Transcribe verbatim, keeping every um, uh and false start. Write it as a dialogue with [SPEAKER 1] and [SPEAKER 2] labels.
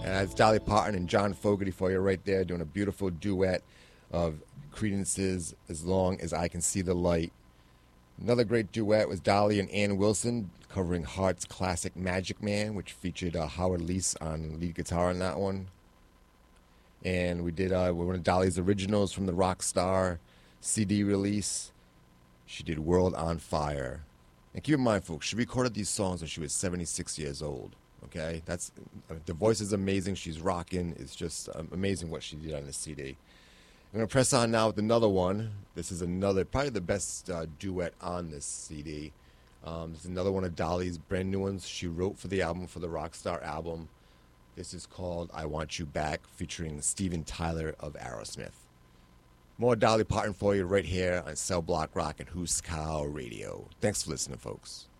[SPEAKER 1] And that's Dolly Parton and John Fogerty for you right there, doing a beautiful duet of Creedence's As Long As I Can See the Light. Another great duet was Dolly and Ann Wilson covering Heart's classic Magic Man, which featured uh, Howard Leese on lead guitar on that one. And we did uh, one of Dolly's originals from the Rockstar C D release. She did World on Fire. And keep in mind, folks, she recorded these songs when she was seventy-six years old. Okay? That's uh, the voice is amazing. She's rocking. It's just um, amazing what she did on the C D. I'm going to press on now with another one. This is another, probably the best uh, duet on this C D. Um, this is another one of Dolly's brand new ones she wrote for the album, for the Rockstar album. This is called I Want You Back, featuring Steven Tyler of Aerosmith. More Dolly Parton for you right here on Cell Block Rock and Who's Cow Radio. Thanks for listening, folks.